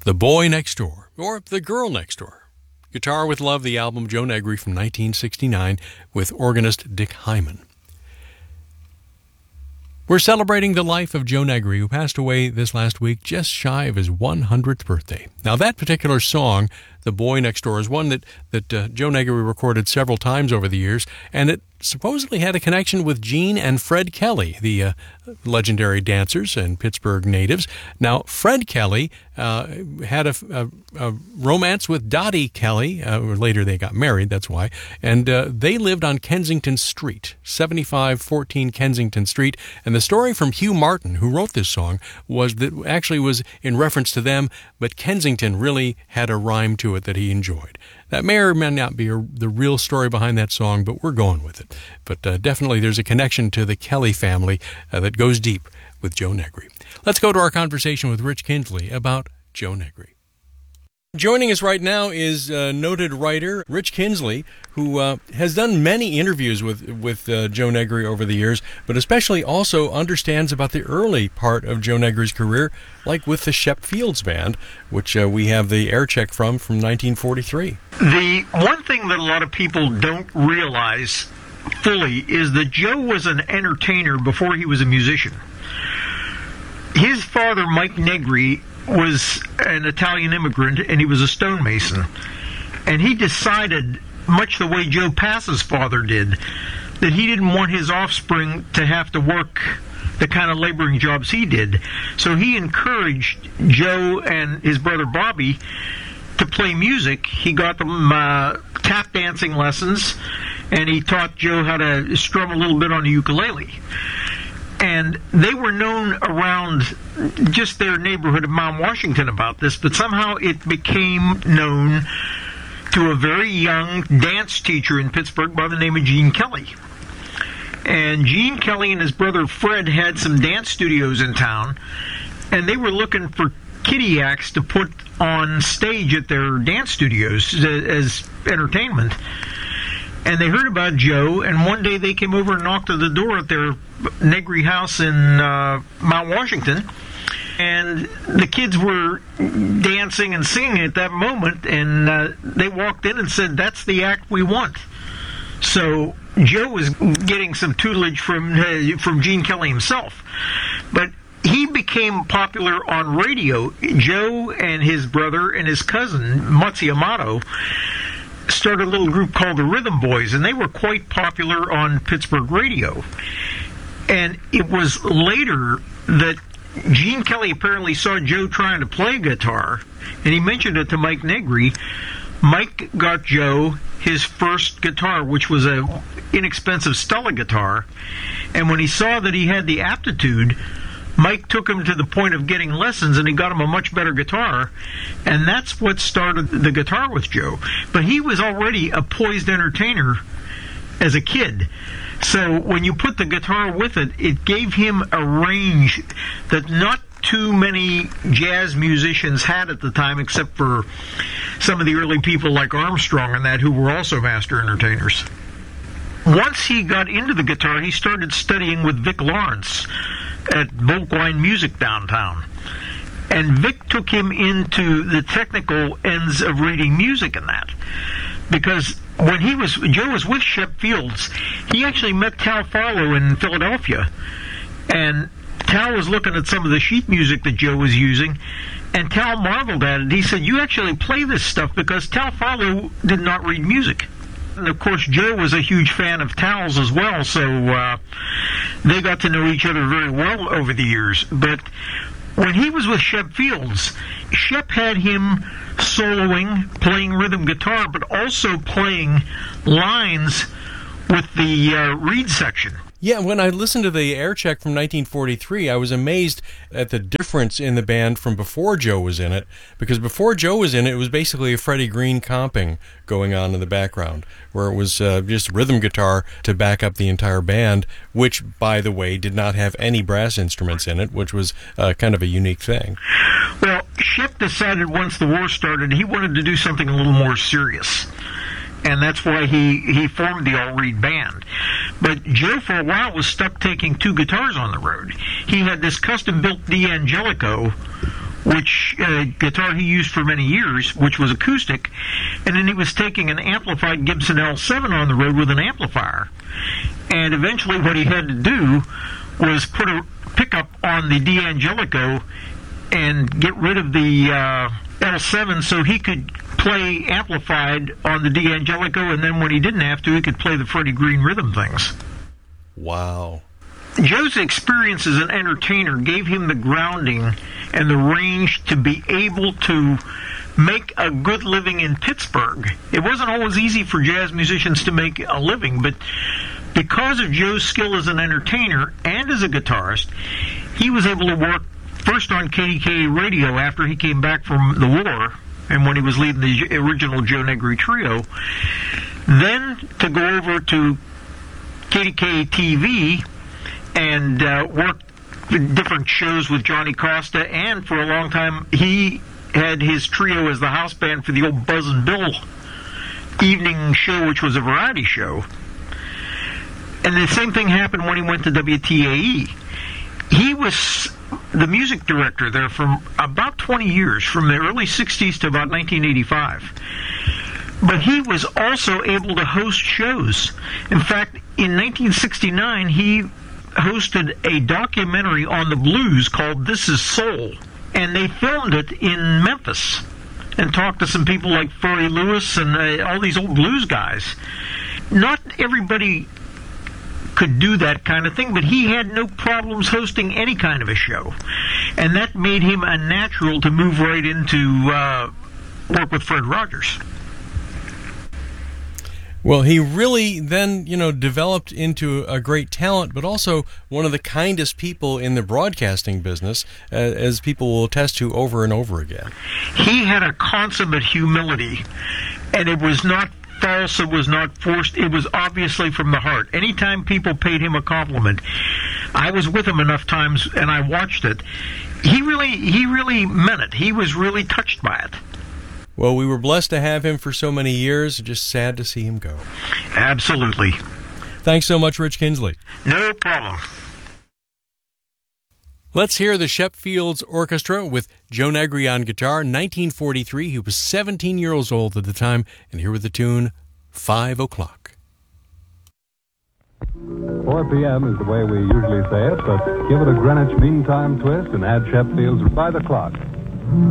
The Boy Next Door, or The Girl Next Door. Guitar with Love, the album, Joe Negri from 1969 with organist Dick Hyman. We're celebrating the life of Joe Negri, who passed away this last week just shy of his 100th birthday. Now, that particular song, The Boy Next Door, is one that Joe Negri recorded several times over the years, and it supposedly had a connection with Gene and Fred Kelly, the legendary dancers and Pittsburgh natives. Now, Fred Kelly had a romance with Dottie Kelly. Later they got married, that's why. And they lived on Kensington Street, 7514 Kensington Street. And the story from Hugh Martin, who wrote this song, was in reference to them, but Kensington really had a rhyme to it that he enjoyed. That may or may not be the real story behind that song, but we're going with it. But definitely there's a connection to the Kelly family that goes deep with Joe Negri. Let's go to our conversation with Rich Kinsley about Joe Negri. Joining us right now is noted writer Rich Kinsley, who has done many interviews with Joe Negri over the years, but especially also understands about the early part of Joe Negri's career, like with the Shep Fields Band, which we have the air check from 1943. The one thing that a lot of people don't realize fully is that Joe was an entertainer before he was a musician. His father, Mike Negri, was an Italian immigrant, and he was a stonemason. And he decided, much the way Joe Pass's father did, that he didn't want his offspring to have to work the kind of laboring jobs he did. So he encouraged Joe and his brother Bobby to play music. He got them tap dancing lessons, and he taught Joe how to strum a little bit on the ukulele. And they were known around just their neighborhood of Mount Washington about this, but somehow it became known to a very young dance teacher in Pittsburgh by the name of Gene Kelly. And Gene Kelly and his brother Fred had some dance studios in town, and they were looking for kiddie acts to put on stage at their dance studios as entertainment. And they heard about Joe, and one day they came over and knocked at the door at their Negri house in Mount Washington. And the kids were dancing and singing at that moment, and they walked in and said, "That's the act we want." So Joe was getting some tutelage from Gene Kelly himself. But he became popular on radio. Joe and his brother and his cousin, Mutzi Amato, started a little group called the Rhythm Boys, and they were quite popular on Pittsburgh radio. And it was later that Gene Kelly apparently saw Joe trying to play guitar, and he mentioned it to Mike Negri. Mike got Joe his first guitar, which was an inexpensive Stella guitar, and when he saw that he had the aptitude, Mike took him to the point of getting lessons, and he got him a much better guitar, and that's what started the guitar with Joe. But he was already a poised entertainer as a kid. So when you put the guitar with it, it gave him a range that not too many jazz musicians had at the time, except for some of the early people like Armstrong and that, who were also master entertainers. Once he got into the guitar, he started studying with Vic Lawrence at Volkwine Music downtown. And Vic took him into the technical ends of reading music and that. Because when Joe was with Shep Fields, he actually met Tal Farlow in Philadelphia. And Tal was looking at some of the sheet music that Joe was using, and Tal marveled at it. He said, "You actually play this stuff," because Tal Farlow did not read music. And of course, Joe was a huge fan of Tal's as well, so they got to know each other very well over the years. But when he was with Shep Fields, Shep had him soloing, playing rhythm guitar, but also playing lines with the reed section. Yeah, when I listened to the air check from 1943, I was amazed at the difference in the band from before Joe was in it, because before Joe was in it, it was basically a Freddie Green comping going on in the background, where it was just rhythm guitar to back up the entire band, which, by the way, did not have any brass instruments in it, which was kind of a unique thing. Well, Shep decided once the war started, he wanted to do something a little more serious. And that's why he formed the All Reed Band. But Joe, for a while, was stuck taking two guitars on the road. He had this custom-built D'Angelico which guitar he used for many years, which was acoustic, and then he was taking an amplified Gibson L7 on the road with an amplifier. And eventually what he had to do was put a pickup on the D'Angelico and get rid of the L7 so he could play amplified on the D'Angelico, and then when he didn't have to, he could play the Freddie Green rhythm things. Wow. Joe's experience as an entertainer gave him the grounding and the range to be able to make a good living in Pittsburgh. It wasn't always easy for jazz musicians to make a living, but because of Joe's skill as an entertainer and as a guitarist, he was able to work first on KDKA radio after he came back from the war and when he was leading the original Joe Negri trio, then to go over to KDKA TV and work different shows with Johnny Costa, and for a long time he had his trio as the house band for the old Buzz and Bill evening show, which was a variety show. And the same thing happened when he went to WTAE. He was the music director there for about 20 years, from the early 60s to about 1985. But he was also able to host shows. In fact, in 1969, he hosted a documentary on the blues called This Is Soul, and they filmed it in Memphis and talked to some people like Furry Lewis and all these old blues guys. Not everybody could do that kind of thing, but he had no problems hosting any kind of a show, and that made him a natural to move right into work with Fred Rogers. Well, he really then, developed into a great talent, but also one of the kindest people in the broadcasting business, as people will attest to over and over again. He had a consummate humility, and it was not false, it was not forced, it was obviously from the heart. Anytime people paid him a compliment, I was with him enough times and I watched it, he really meant it. He was really touched by it. Well, we were blessed to have him for so many years. Just sad to see him go. Absolutely. Thanks so much, Rich Kinsley. No problem. Let's hear the Shepfields Orchestra with Joe Negri on guitar, 1943. He was 17 years old at the time, and here with the tune, 5 o'clock. 4 p.m. is the way we usually say it, but give it a Greenwich Mean Time twist and add Shepfields by the clock.